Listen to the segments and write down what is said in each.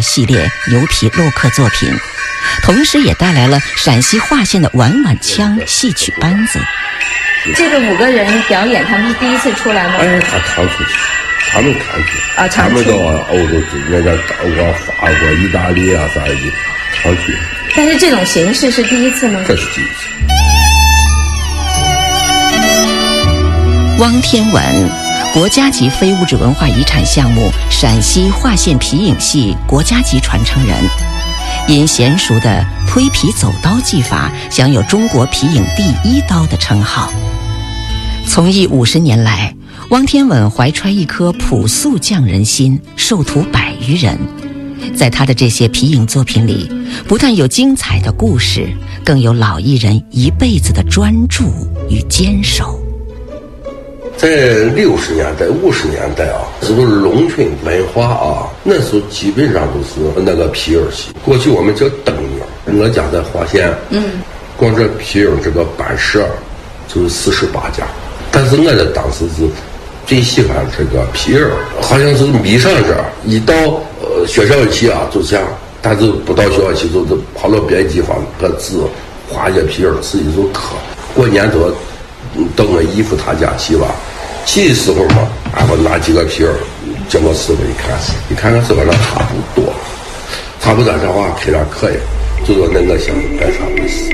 系列牛皮镂刻作品，同时也带来了陕西华县的碗碗腔戏曲班子。 这个5个人表演，他们是第一次出来吗？ 他常出去，他们常去啊， 他们到欧洲去，那个德国、法国、意大利啊啥的常去。 但是这种形式是第一次吗？ 这是第一次。 汪天文，国家级非物质文化遗产项目陕西华县皮影戏国家级传承人，因娴熟的推皮走刀技法，享有中国皮影第1刀的称号。从艺50年来，汪天文怀揣一颗朴素匠人心，授徒100余人。在他的这些皮影作品里，不但有精彩的故事，更有老艺人一辈子的专注与坚守。 在60年代、50年代啊，这都是农村文化啊，那时候基本上都是那个皮影戏。过去我们叫灯影，我家在华县，光这皮影这个班社就是48家，但是我在当时是最喜欢这个皮影，好像是迷上这一到学校去啊，就像，但是不到学校去就跑到别的地方搁字画一些皮影，自己就刻。过年多到我姨父他家去吧，去的时候嘛，我拿几个皮影叫我师傅一看，你看看师傅那差不多，差不多这话开点可以，就说那我想干啥回事。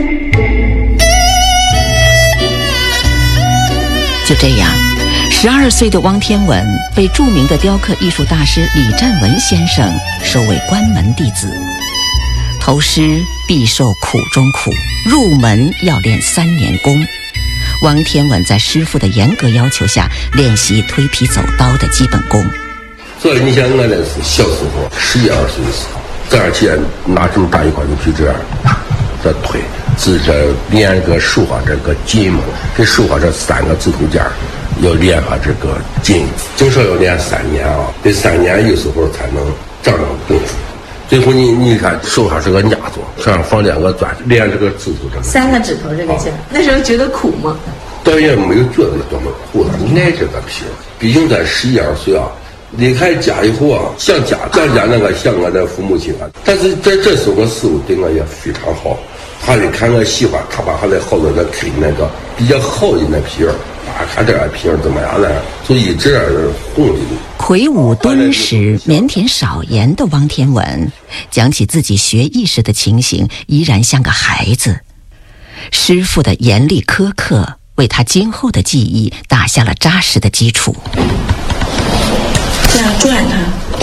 就这样，12岁的汪天文被著名的雕刻艺术大师李占文先生收为关门弟子。投师必受苦中苦，入门要练3年功。汪天文在师傅的严格要求下，练习推皮走刀的基本功。 所以你想我那是小时候11、12岁的时候，这样去拿这么大一块牛皮这样这推，是这练个手上这个筋嘛，给手上这3个指头尖要练下这个筋，至少要练3年啊，这3年有时候才能长长功夫。最后你看手上是个压座，上上放2个钻，练这个指头这个 3个指头这个劲，那时候觉得苦吗？ 倒也没有觉得多么苦了，爱这个皮，毕竟在11、12岁啊，离开家以后啊，想家那个想我的父母亲啊，但是在这时候我师傅对我也非常好，他一看我喜欢，他把他的好多的开那个比较好的那皮儿，看这个皮儿怎么样呢，就一直哄着你。 魁梧敦实、腼腆少言的汪天文，讲起自己学艺时的情形，依然像个孩子。师傅的严厉苛刻，为他今后的技艺打下了扎实的基础。 这样转它。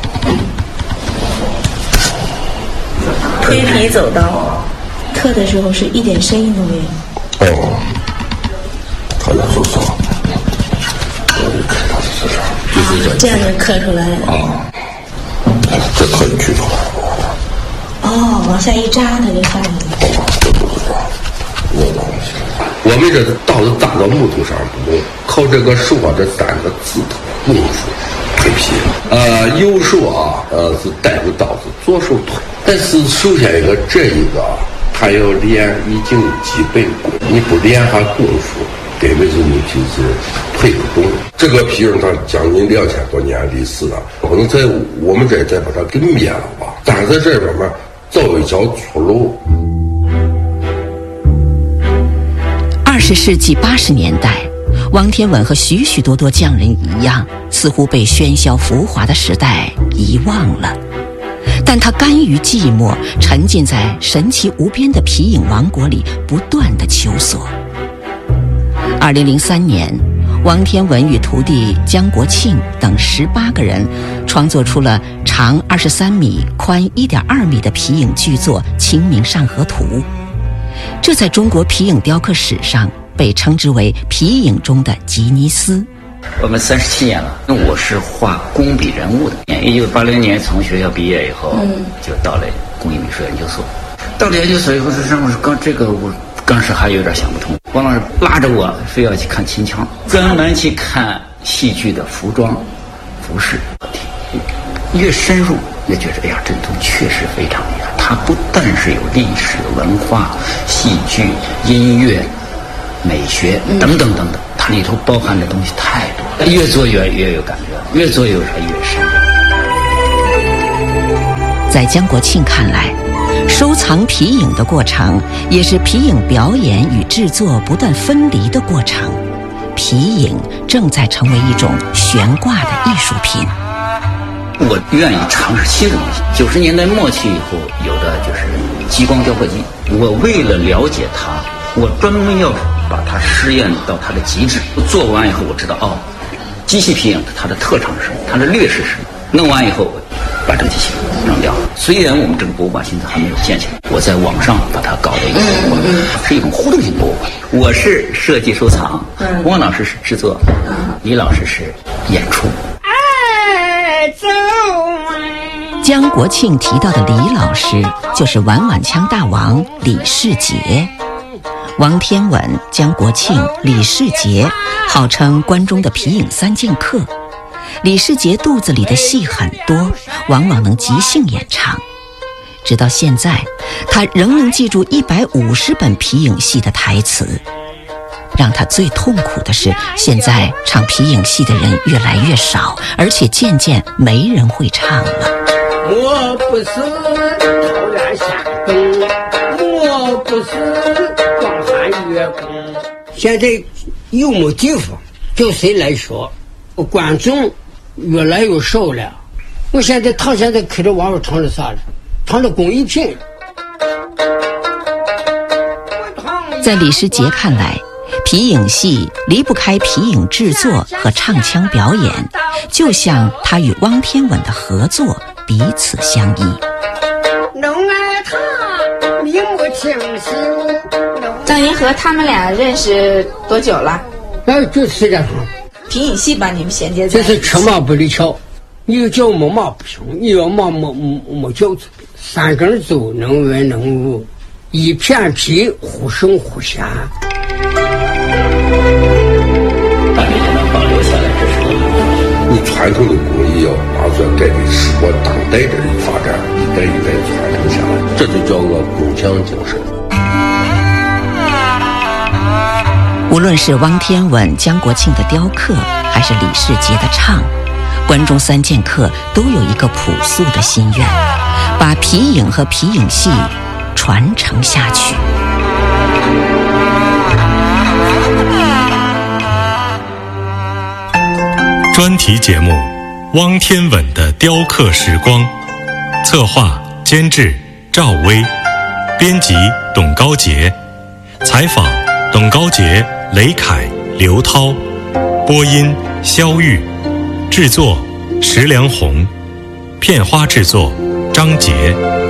推皮走刀，刻的时候是一点声音都没有。 他要说啥？我就看他是啥，就是这样就刻出来啊。这可以去出来。 往下一扎，它就下来了。 我们这刀子扎到木头上不用，靠这个手上这3个指头功夫推皮。右手啊，是带着刀子，左手推。但是首先这一个，他要练已经基本功，你不练下功夫，根本就你就是推不动。这个皮影它将近2000多年历史了，可能在我们这再把它给灭了吧，但是在这边面找一条出路。 20世纪80年代，汪天文和许许多多匠人一样，似乎被喧嚣浮华的时代遗忘了。但他甘于寂寞，沉浸在神奇无边的皮影王国里，不断地求索。2003年，汪天文与徒弟江国庆等18个人创作出了长23米、宽1.2米的皮影巨作《清明上河图》。这在中国皮影雕刻史上被称之为皮影中的吉尼斯。 我们37年了，我是画工笔人物的。1980年从学校毕业以后，就到了工艺美术研究所。到了研究所以后，我当时还有点想不通。王老师拉着我非要去看秦腔，专门去看戏剧的服装、服饰。越深入越觉得，哎呀，这东西确实非常厉害。它不但是有历史文化、戏剧、音乐、美学等等等等，它里头包含的东西太多了。越做越有感觉，越做越深。 在江国庆看来，收藏皮影的过程也是皮影表演与制作不断分离的过程。皮影正在成为一种悬挂的艺术品。 我愿意尝试新的东西。90年代末期以后，有的就是激光雕刻机。我为了了解它，我专门要把它试验到它的极致。做完以后，我知道机器皮影它的特长是什么，它的劣势是什么。弄完以后，把这个机器扔掉。虽然我们这个博物馆现在还没有建起来，我在网上把它搞了一个博物馆，是一种互动性博物馆。我是设计收藏，汪老师是制作，李老师是演出。 江国庆提到的李老师就是碗碗腔大王李世杰。王天稳、江国庆、李世杰号称关中的皮影3剑客。李世杰肚子里的戏很多，往往能即兴演唱。直到现在，他仍能记住150本皮影戏的台词。让他最痛苦的是，现在唱皮影戏的人越来越少，而且渐渐没人会唱了。 我不是桃园下东，我不是广寒月宫。现在有没地方，就谁来说，观众越来越少了。我现在开着玩玩唱的啥了？唱的工艺品。 在李世杰看来，皮影戏离不开皮影制作和唱腔表演，就像他与汪天稳的合作彼此相依。 张云和他们俩认识多久了？ 就是这样。 皮影戏把你们衔接在一起。 这是车马不离桥，你要叫没马不行，你要马没叫出3根走，能文能武，一片皮忽胜忽闲。 你传统的工艺要把这改变时过当代的发展，一代一代传承下来，这就叫个工匠精神。 无论是汪天稳、江国庆的雕刻，还是李世杰的唱，关中3剑客都有一个朴素的心愿，把皮影和皮影戏传承下去。 专题节目《汪天稳的雕刻时光》，策划监制赵薇，编辑董高杰，采访董高杰、雷凯、刘涛，播音肖玉，制作石良红，片花制作张杰。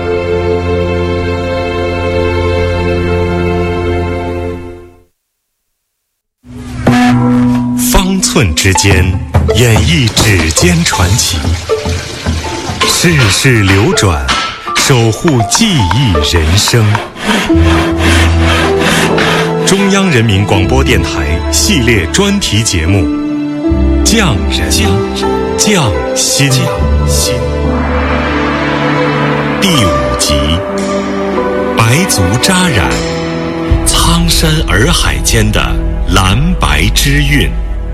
方寸之间，演绎指尖传奇，世事流转，守护记忆人生。中央人民广播电台系列专题节目《匠人匠心》第5集，白族扎染，苍山洱海间的蓝白之韵。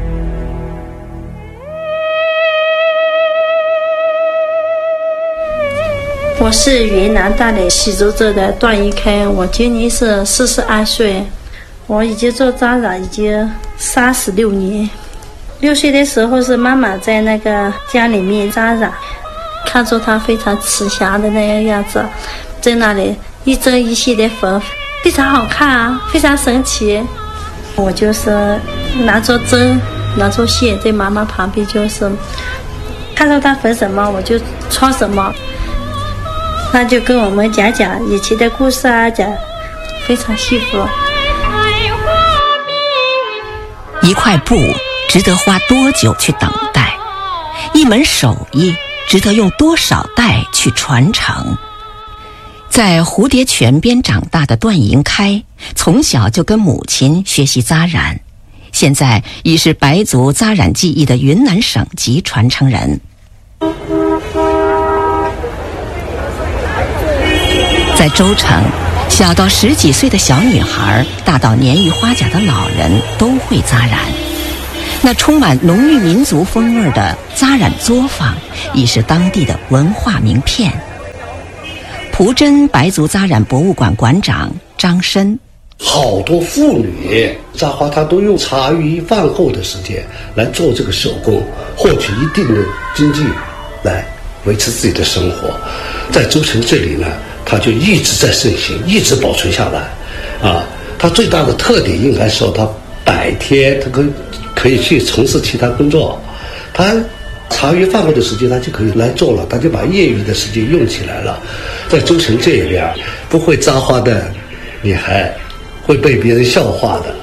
我是云南大理习俗州的段一开，我今年是42岁，我已经做扎染已经36年。6岁的时候是妈妈在那个家里面扎染，看着她非常慈祥的那个样子，在那里一针一线的缝，非常好看啊，非常神奇。我就是拿着针拿着线在妈妈旁边，就是看到她缝什么我就穿什么，他就跟我们讲以前的故事啊，讲非常幸福。 一块布值得花多久去等待？一门手艺值得用多少代去传承？在蝴蝶泉边长大的段银开，从小就跟母亲学习扎染，现在已是白族扎染技艺的云南省级传承人。在州城，小到10几岁的小女孩，大到年逾花甲的老人都会扎染。那充满浓郁民族风味的扎染作坊，已是当地的文化名片。 蒲真白族扎染博物馆馆长张申。 好多妇女扎花，她都用茶余饭后的时间来做这个手工，获取一定的经济，来维持自己的生活。在州城这里呢，它就一直在盛行，一直保存下来。它最大的特点应该说，它白天它可以去从事其他工作，它茶余饭后的时间它就可以来做了，它就把业余的时间用起来了。在州城这一边，不会扎花的女孩会被别人笑话的。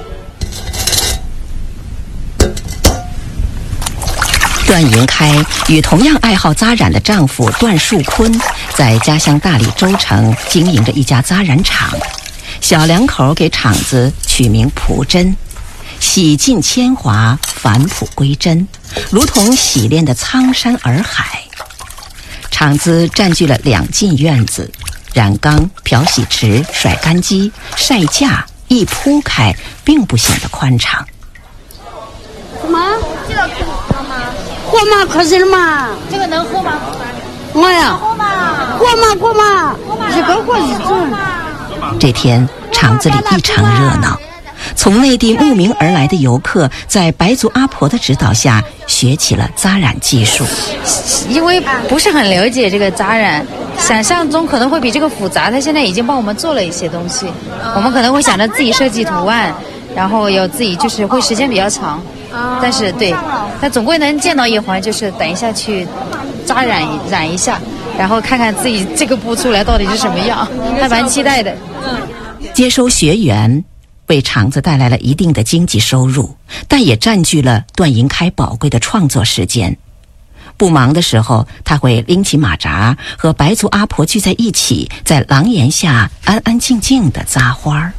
段银开与同样爱好扎染的丈夫段树坤，在家乡大理州城经营着一家扎染厂。小两口给厂子取名蒲真，洗尽铅华，返璞归真，如同洗炼的苍山洱海。厂子占据了2进院子，染缸、漂洗池、甩干机、晒架一铺开，并不显得宽敞。 妈，这个喝吗？喝嘛，可是了嘛。这个能喝吗？我呀，喝嘛，喝嘛，一个喝一种。 这天厂子里异常热闹，从内地慕名而来的游客在白族阿婆的指导下学起了扎染技术。 因为不是很了解这个扎染，想象中可能会比这个复杂，他现在已经帮我们做了一些东西，我们可能会想着自己设计图案，然后有自己就是会时间比较长，但是对，他总归能见到一环，就是等一下去扎染一下，然后看看自己这个布出来到底是什么样，还蛮期待的。 接收学员为厂子带来了一定的经济收入，但也占据了段银开宝贵的创作时间。不忙的时候，他会拎起马扎，和白族阿婆聚在一起，在廊檐下安安静静地扎花。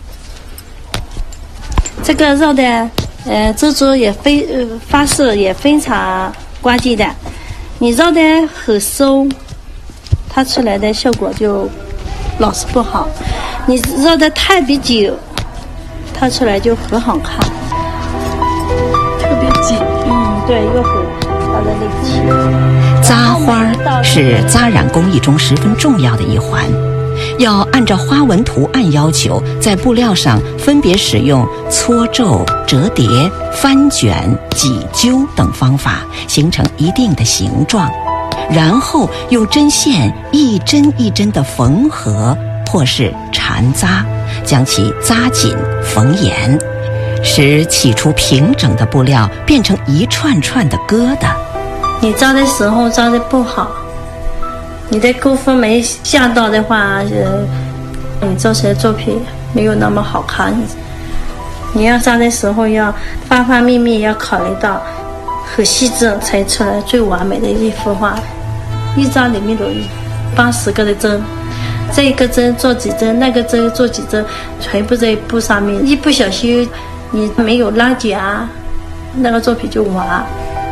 这个绕的蜘蛛也发色也非常关键的，你绕的很松，它出来的效果就老是不好；你绕的太别久，它出来就很好看。特别紧，对，又很大的力气。 扎花是扎染工艺中十分重要的一环，要按照花纹图案要求，在布料上分别使用搓皱、折叠、翻卷、挤揪等方法，形成一定的形状，然后用针线一针一针的缝合或是缠扎，将其扎紧缝严，使起初平整的布料变成一串串的疙瘩。 你扎的时候扎的不好，你的钩分没下到的话，你做出来作品没有那么好看。你要扎的时候要方方面面要考虑到很细致，才出来最完美的一幅画。一扎里面有80个的针，这一个针做几针，那个针做几针，全部在布上面，一不小心你没有拉夹，那个作品就完。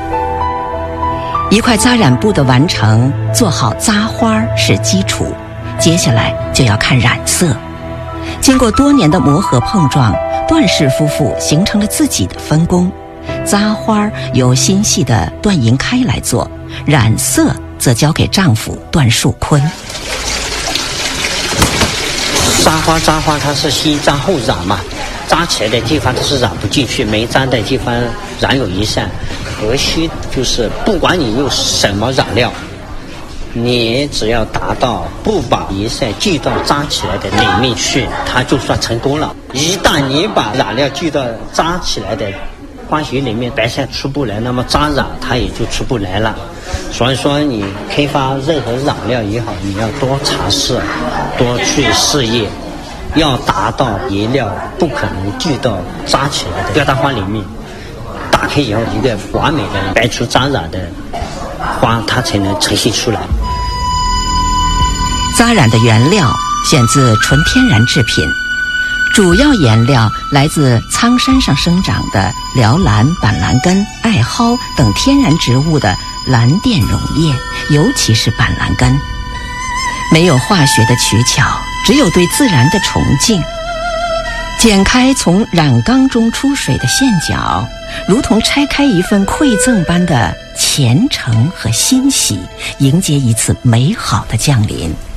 一块扎染布的完成，做好扎花是基础，接下来就要看染色。经过多年的磨合碰撞，段氏夫妇形成了自己的分工。扎花由心细的段银开来做，染色则交给丈夫段树坤。 扎花它是先扎后染嘛，扎起来的地方它是染不进去，没扎的地方染有一线。核心就是不管你用什么染料，你只要达到不把一线进到扎起来的里面去，它就算成功了。一旦你把染料进到扎起来的花絮里面，白线出不来，那么扎染它也就出不来了。所以说你开发任何染料也好，你要多尝试，多去试验，要达到颜料不可能进到扎起来的疙瘩花里面，打开以后一个完美的白出扎染的花，它才能呈现出来。 扎染的原料选自纯天然制品，主要颜料来自苍山上生长的辽兰、板蓝根、艾蒿等天然植物的蓝靛溶液，尤其是板蓝根。没有化学的取巧，只有对自然的崇敬。剪开从染缸中出水的线角，如同拆开一份馈赠般的虔诚和欣喜，迎接一次美好的降临。